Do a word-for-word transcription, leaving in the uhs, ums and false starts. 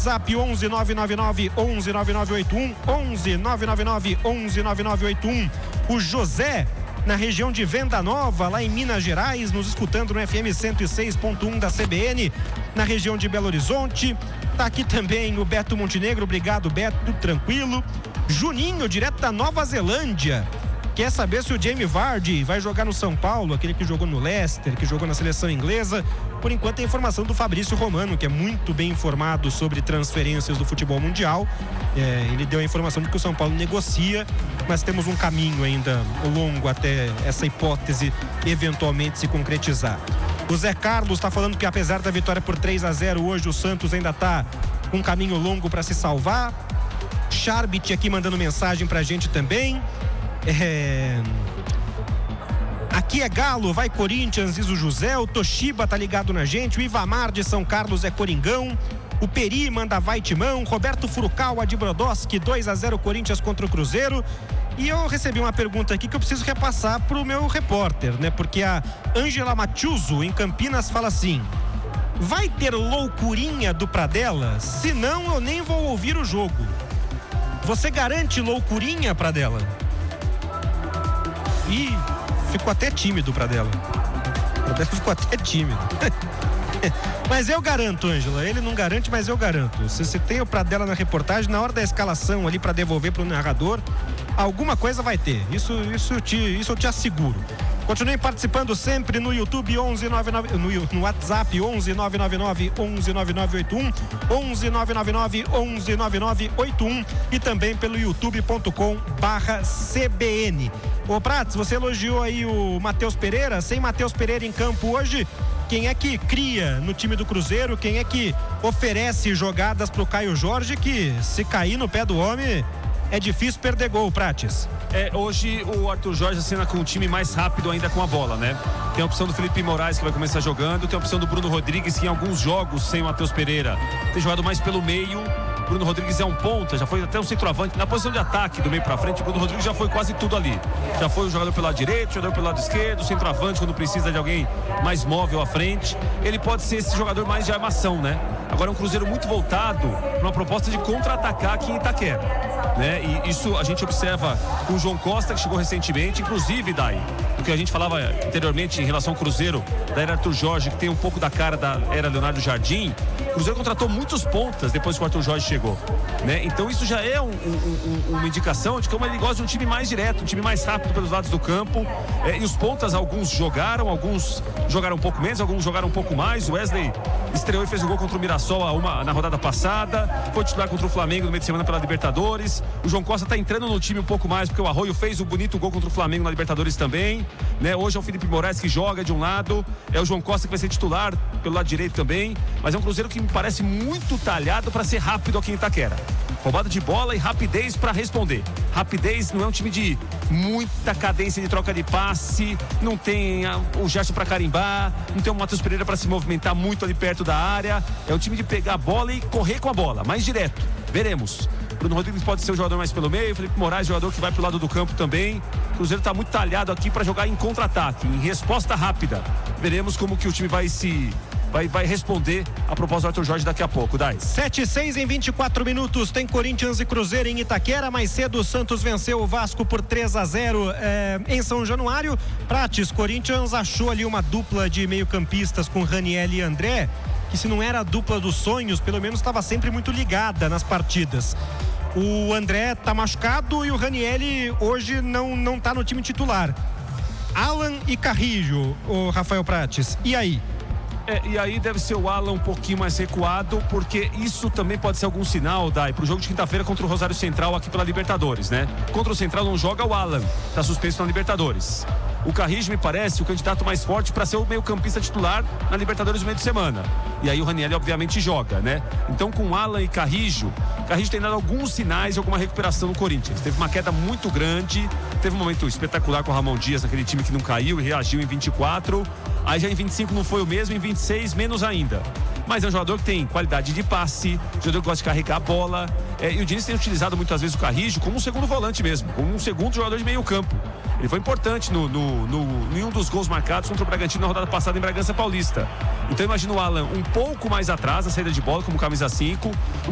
WhatsApp onze nove nove nove onze nove nove oito um, onze nove nove nove onze nove nove oito um. O José, na região de Venda Nova, lá em Minas Gerais, nos escutando no F M cento e seis ponto um da C B N, na região de Belo Horizonte. Tá aqui também o Beto Montenegro, obrigado Beto, tudo tranquilo. Juninho, direto da Nova Zelândia, quer saber se o Jamie Vardy vai jogar no São Paulo, aquele que jogou no Leicester, que jogou na seleção inglesa. Por enquanto, a informação do Fabrício Romano, que é muito bem informado sobre transferências do futebol mundial. É, ele deu a informação de que o São Paulo negocia, mas temos um caminho ainda longo até essa hipótese eventualmente se concretizar. O Zé Carlos está falando que, apesar da vitória por três a zero hoje, o Santos ainda está com um caminho longo para se salvar. Charbit aqui mandando mensagem pra gente também. É... Aqui é Galo, vai Corinthians, diz o José. O Toshiba tá ligado na gente. O Ivamar de São Carlos é Coringão. O Peri manda vai Timão. Roberto Furukawa de Brodowski, dois a zero Corinthians contra o Cruzeiro. E eu recebi uma pergunta aqui que eu preciso repassar pro meu repórter, né? Porque a Ângela Matiuso, em Campinas, fala assim: vai ter loucurinha do Pradella? Se não, eu nem vou ouvir o jogo. Você garante loucurinha, Pradella? Ih, ficou até tímido Pradella. Pradella ficou até tímido. Mas eu garanto, Ângela, ele não garante, mas eu garanto. Se você tem o Pradella na reportagem, na hora da escalação ali para devolver pro narrador, alguma coisa vai ter. Isso, isso, eu te, isso eu te asseguro. Continuem participando sempre no YouTube onze nove nove, no, no WhatsApp onze nove nove nove onze nove nove oito um, onze nove nove nove onze nove nove oito um e também pelo youtube ponto com barra C B N. Ô Prates, você elogiou aí o Matheus Pereira. Sem Matheus Pereira em campo hoje, quem é que cria no time do Cruzeiro? Quem é que oferece jogadas pro Caio Jorge, que se cair no pé do homem é difícil perder gol, Prates? É, hoje o Arthur Jorge assina com um time mais rápido ainda com a bola, né? Tem a opção do Felipe Moraes, que vai começar jogando, tem a opção do Bruno Rodrigues, que em alguns jogos sem o Matheus Pereira tem jogado mais pelo meio. Bruno Rodrigues é um ponta, já foi até um centroavante. Na posição de ataque, do meio pra frente, o Bruno Rodrigues já foi quase tudo ali. Já foi o jogador pelo lado direito, jogador pelo lado esquerdo, centroavante quando precisa de alguém mais móvel à frente. Ele pode ser esse jogador mais de armação, né? Agora é um Cruzeiro muito voltado para uma proposta de contra-atacar aqui em Itaquera, né? E isso a gente observa com o João Costa, que chegou recentemente, inclusive, Dai, o que a gente falava anteriormente em relação ao Cruzeiro, da era Arthur Jorge, que tem um pouco da cara da era Leonardo Jardim. O Cruzeiro contratou muitos pontas depois que o Arthur Jorge chegou, né? Então isso já é um, um, um, uma indicação de como ele gosta de um time mais direto, um time mais rápido pelos lados do campo. É, e os pontas, alguns jogaram, alguns jogaram um pouco menos, alguns jogaram um pouco mais. O Wesley estreou e fez um gol contra o Mirassol a uma, na rodada passada, foi titular contra o Flamengo no meio de semana pela Libertadores. O João Costa está entrando no time um pouco mais, porque o Arroio fez o bonito gol contra o Flamengo na Libertadores também, né? Hoje é o Felipe Moraes que joga de um lado, é o João Costa que vai ser titular pelo lado direito também, mas é um Cruzeiro que me parece muito talhado para ser rápido aqui em Itaquera. Roubada de bola e rapidez para responder. Rapidez, não é um time de muita cadência de troca de passe, não tem a, o Gerson para carimbar, não tem o Matheus Pereira para se movimentar muito ali perto da área. É um time de pegar a bola e correr com a bola, mais direto. Veremos. Bruno Rodrigues pode ser o jogador mais pelo meio, Felipe Moraes, jogador que vai pro lado do campo também. O Cruzeiro está muito talhado aqui para jogar em contra-ataque, em resposta rápida. Veremos como que o time vai se... Vai, vai responder a proposta do Arthur Jorge daqui a pouco, Dai. sete e seis em vinte e quatro minutos, tem Corinthians e Cruzeiro em Itaquera. Mais cedo o Santos venceu o Vasco por três a zero é, em São Januário. Prates, Corinthians achou ali uma dupla de meio campistas com Raniel e André, que se não era a dupla dos sonhos, pelo menos estava sempre muito ligada nas partidas. O André tá machucado e o Raniel hoje não, não tá no time titular. Alan e Carrillo, o Rafael Prates, e aí? É, e aí deve ser o Alan um pouquinho mais recuado, porque isso também pode ser algum sinal, Dai, pro jogo de quinta-feira contra o Rosário Central aqui pela Libertadores, né? Contra o Central não joga o Alan, tá suspenso na Libertadores. O Carrillo me parece o candidato mais forte para ser o meio-campista titular na Libertadores no meio de semana. E aí o Raniel obviamente joga, né? Então com Alan e Carrillo, Carrillo tem dado alguns sinais de alguma recuperação no Corinthians. Teve uma queda muito grande, teve um momento espetacular com o Ramon Dias, aquele time que não caiu e reagiu em vinte e quatro. Aí já em vinte e cinco não foi o mesmo, em vinte e seis menos ainda. Mas é um jogador que tem qualidade de passe, jogador que gosta de carregar a bola. É, e o Diniz tem utilizado muitas vezes o Carrillo como um segundo volante mesmo, como um segundo jogador de meio campo. Ele foi importante no, no, no, em um dos gols marcados contra o Bragantino na rodada passada em Bragança Paulista. Então eu imagino o Alan um pouco mais atrás na saída de bola, como camisa cinco.